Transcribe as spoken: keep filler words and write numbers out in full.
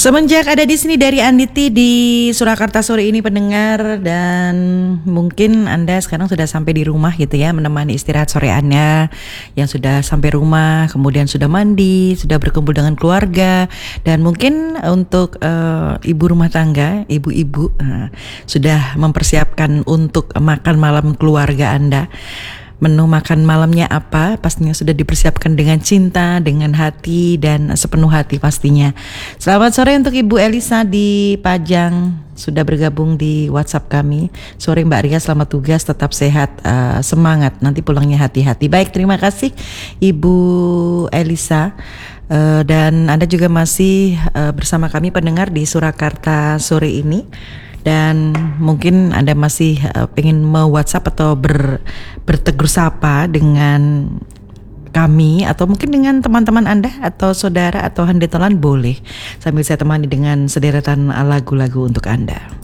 Semenjak ada di sini dari Anditi di Surakarta sore ini pendengar, dan mungkin Anda sekarang sudah sampai di rumah gitu ya, menemani istirahat sore Anda yang sudah sampai rumah, kemudian sudah mandi, sudah berkumpul dengan keluarga, dan mungkin untuk uh, ibu rumah tangga, ibu-ibu uh, sudah mempersiapkan untuk makan malam keluarga Anda. Menu makan malamnya apa? Pastinya sudah dipersiapkan dengan cinta, dengan hati, dan sepenuh hati pastinya. Selamat sore untuk Ibu Elisa di Pajang, sudah bergabung di WhatsApp kami. Sore Mbak Ria, selamat tugas, tetap sehat, uh, semangat, nanti pulangnya hati-hati. Baik, terima kasih Ibu Elisa. Uh, dan Anda juga masih uh, bersama kami pendengar di Surakarta sore ini. Dan mungkin Anda masih uh, pengen me-WhatsApp atau ber, bertegur sapa dengan kami, atau mungkin dengan teman-teman Anda atau saudara atau handetolan, boleh. Sambil saya temani dengan sederetan lagu-lagu untuk Anda.